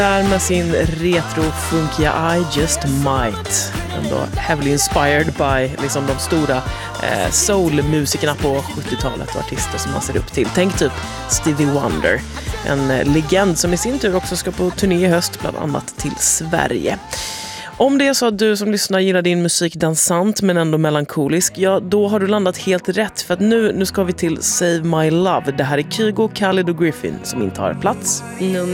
Där med sin retro-funkiga I Just Might. Ändå heavily inspired by liksom de stora soul-musikerna på 70-talet och artister som man ser upp till. Tänk typ Stevie Wonder. En legend som i sin tur också ska på turné i höst, bland annat till Sverige. Om det är så att du som lyssnar gillar din musik dansant men ändå melankolisk, ja då har du landat helt rätt, för att nu ska vi till Save My Love. Det här är Kygo, Khalid och Griffin som intar plats nummer